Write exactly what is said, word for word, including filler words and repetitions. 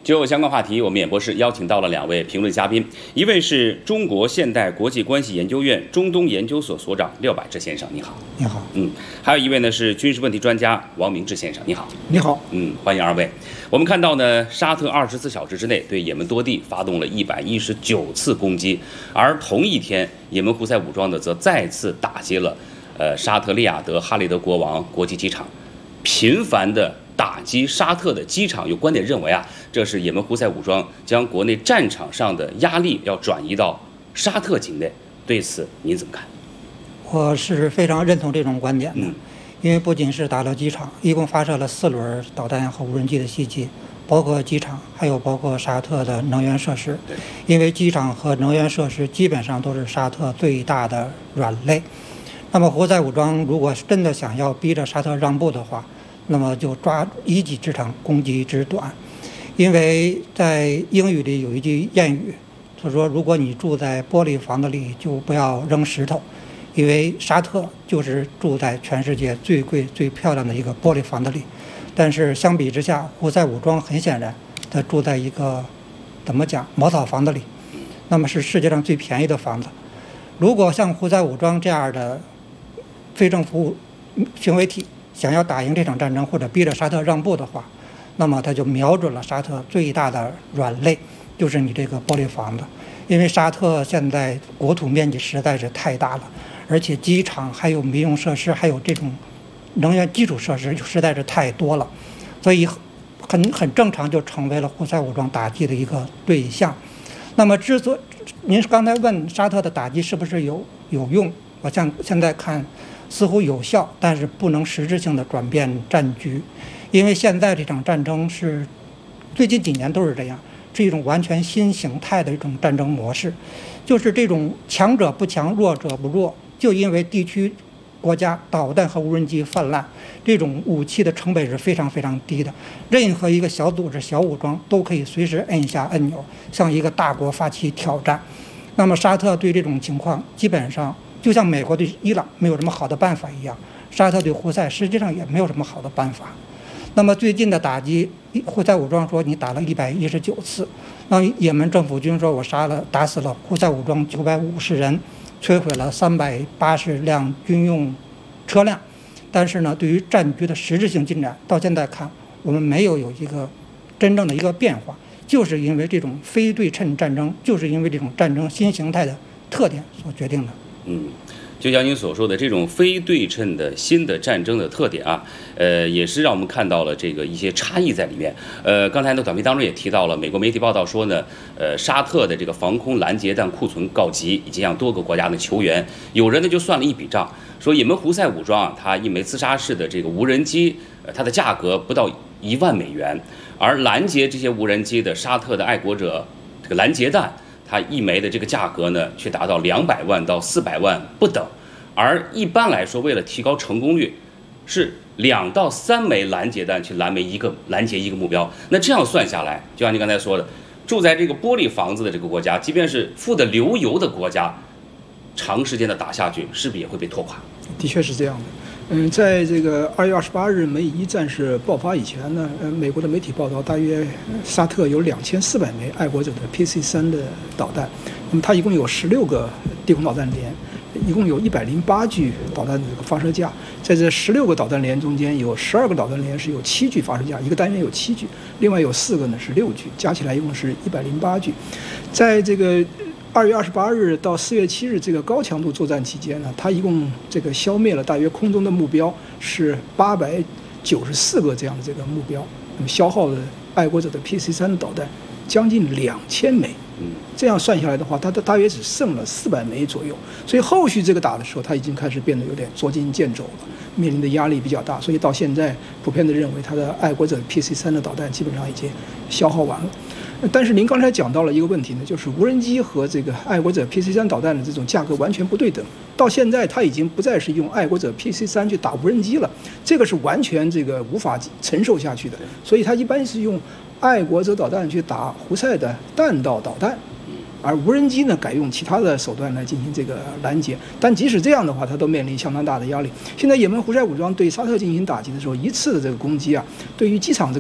就相关话题，我们演播室邀请到了两位评论嘉宾，一位是中国现代国际关系研究院中东研究所所长廖百志先生，你好。 你好。 嗯，还有一位呢是军事问题专家王明志先生，你好。 你好。 嗯，欢迎二位。我们看到呢，沙特二十四小时之内对也门多地发动了一百一十九次攻击，而同一天，也门胡塞武装呢则再次打击了呃沙特利雅得哈利德国王国际机场，频繁的打击沙特的机场。有观点认为啊，这是也门胡塞武装将国内战场上的压力要转移到沙特境内。对此您怎么看？ 我是非常认同这种观点的， 嗯、 因为不仅是打到机场，一共发射了四轮导弹和无人机的袭击，包括机场，还有包括沙特的能源设施。因为机场和能源设施基本上都是沙特最大的软肋。那么胡塞武装如果真的想要逼着沙特让步的话，那么就抓一己之长，攻击之短。因为在英语里有一句谚语，他说如果你住在玻璃房子里，就不要扔石头，因为沙特就是住在全世界最贵最漂亮的一个玻璃房子里。但是相比之下，胡塞武装很显然他住在一个怎么讲茅草房子里，那么是世界上最便宜的房子。如果像胡塞武装这样的非政府行为体想要打赢这场战争，或者逼着沙特让步的话，那么他就瞄准了沙特最大的软肋，就是你这个玻璃房子。因为沙特现在国土面积实在是太大了，而且机场还有民用设施，还有这种能源基础设施实在是太多了，所以很很正常就成为了胡塞武装打击的一个对象。那么之所您刚才问沙特的打击是不是有有用，我像现在看似乎有效，但是不能实质性的转变战局，因为现在这场战争是最近几年都是这样，是一种完全新形态的一种战争模式，就是这种强者不强，弱者不弱，就因为地区国家导弹和无人机泛滥，这种武器的成本是非常非常低的，任何一个小组织小武装都可以随时摁下按钮向一个大国发起挑战。那么沙特对这种情况基本上就像美国对伊朗没有什么好的办法一样，沙特对胡塞实际上也没有什么好的办法。那么最近的打击，胡塞武装说你打了一百一十九次，那也门政府军说我杀了打死了胡塞武装九百五十人，摧毁了三百八十辆军用车辆。但是呢，对于战局的实质性进展，到现在看我们没有有一个真正的一个变化，就是因为这种非对称战争，就是因为这种战争新形态的特点所决定的。 嗯，就像您所说的这种非对称的新的战争的特点啊，呃，也是让我们看到了这个一些差异在里面。呃，刚才的短片当中也提到了，美国媒体报道说呢，呃，沙特的这个防空拦截弹库存告急，已经让多个国家的求援。有人呢就算了一笔账，说也门胡塞武装啊，它一枚自杀式的这个无人机，呃，它的价格不到一万美元，而拦截这些无人机的沙特的爱国者这个拦截弹，它一枚的这个价格呢，却达到两百万到四百万不等。而一般来说，为了提高成功率，是两到三枚拦截弹去拦截一个拦截一个目标。那这样算下来，就像你刚才说的，住在这个玻璃房子的这个国家，即便是富得流油的国家，长时间的打下去，是不是也会被拖垮？ 的确是这样的。嗯，在这个二月二十八日美以一战事爆发以前呢，呃，美国的媒体报道，大约沙特有两千四百枚爱国者的 P C 三的导弹，那么它一共有十六个地空导弹连，一共有一百零八具导弹的这个发射架，在这十六个导弹连中间，有十二个导弹连是有七具发射架，一个单元有七具，另外有四个呢是六具，加起来一共是一百零八具，在这个二月二十八日到四月七日这个高强度作战期间呢，它一共这个消灭了大约空中的目标是八百九十四个这样的这个目标，那么消耗的爱国者的 P C 三的导弹将近两千枚，这样算下来的话，它的大约只剩了四百枚左右，所以后续这个打的时候，它已经开始变得有点捉襟见肘了，面临的压力比较大，所以到现在普遍的认为，它的爱国者 P C 三的导弹基本上已经消耗完了。但是您刚才讲到了一个问题呢，就是无人机和这个爱国者 P C 三导弹的这种价格完全不对等。到现在，它已经不再是用爱国者 P C 三去打无人机了，这个是完全这个无法承受下去的。所以它一般是用爱国者导弹去打胡塞的弹道导弹，而无人机呢改用其他的手段来进行这个拦截。但即使这样的话，它都面临相当大的压力。现在也门胡塞武装对沙特进行打击的时候，一次的这个攻击啊，对于机场这个